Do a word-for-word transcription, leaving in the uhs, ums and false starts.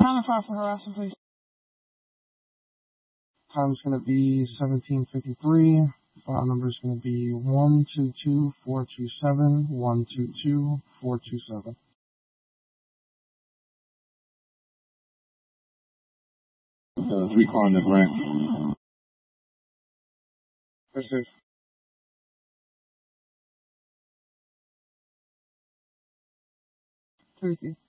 Time five for harassment, please. Time's going to be seventeen fifty-three. File number is going to be one two two four two seven, one two two four two seven. Uh, recalling the grant. Received. Three.